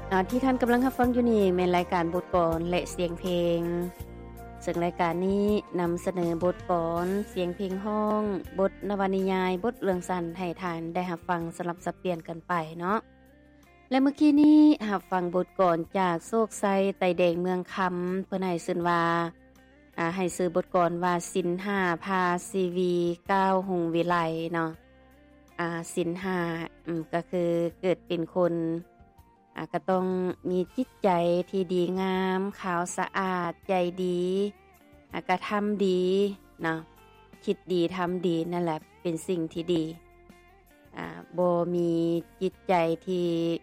ที่ท่านกำลังรับฟังอยู่นี่แม่นรายการบทกลอนและเสียงเพลงซึ่งรายการนี้นำเสนอบทกลอนเสียงเพลงห้องบทนวนิยายบทเรื่องสั้นให้ท่านได้รับฟังสลับสับเปลี่ยนกันไปเนาะและเมื่อกี้นี้รับฟังบทกลอนจากโศกไซไตแดงเมืองคำเพิ่นให้ชื่อว่าให้ชื่อบทกลอนว่าสิน5พาซีวีก้าวหงวิไลเนาะสิน5ก็คือเกิดเป็นคนก็ต้องมีจิตใจที่ดีงามขาวสะอาดใจดีกระทำดีเนาะคิดดีทำดีนั่นแหละเป็นสิ่งที่ดีบ่มีจิตใจที่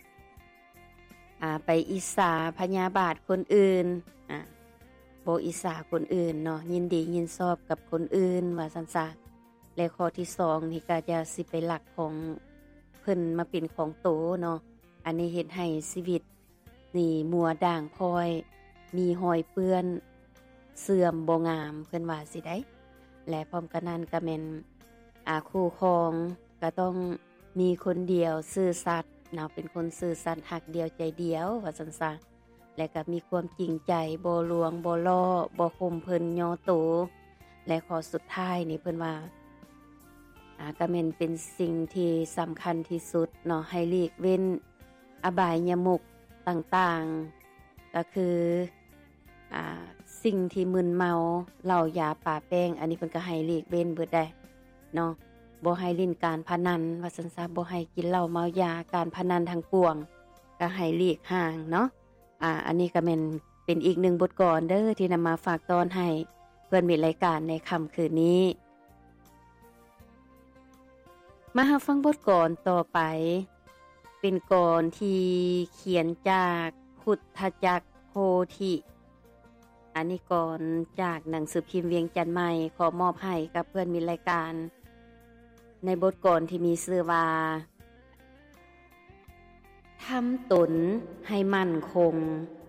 ไปอิจฉาพยาบาทคนอื่นบ่อิจฉาคนอื่นเนาะยินดียินชอบกับคนอื่นว่าซั่นซะและข้อที่2นี่ก็จะสิไปลักของเพิ่นมาเป็นของโตเนาะอันนี้เฮ็ดให้ชีวิตนี่มัวด่างพร้อยมีรอยเปื้อนเสื่อมบ่งามเพิ่นว่าสิได้และพร้อมกันนั้นก็แม่นคู่ครองก็ต้องมีคนเดียวซื่อสัตย์เนาะเป็นคนซื่อสัตย์รักเดียวใจเดียวว่าซั่นซะและก็มีความจริงใจบ่ลวงบ่ล่อบ่ข่มเพิ่นย่อโตและข้อสุดท้ายนี่เพิ่นว่าก็แม่นเป็นสิ่งที่สำคัญที่สุดเนาะให้หลีกเว้นอบายมุขต่างๆก็คือสิ่งที่มึนเมาเหล้ายาป่าแป้งอันนี้เพิ่นก็ให้หลีกเว้นเบิดได้เนาะบ่ให้เล่นการพนันว่าซั่นซะบ่ให้กินเหล้าเมายาการพนันทั้งปวงก็ให้หลีกห่างเนาะอันนี้ก็แม่นเป็นอีก1บทกลอนเด้อที่นำมาฝากตอนให้เพื่อนมิตรรายการในค่ำคืนนี้มารับฟังบทกลอนต่อไปเป็นกลอนที่เขียนจากพุทธจักรโพธิอันนี้กลอนจากหนังสือพิมพ์เวียงจันทน์ใหม่ขอมอบให้กับเพื่อนมิตรรายการในบทกลอนที่มีชื่อว่าทำตนให้มั่นคง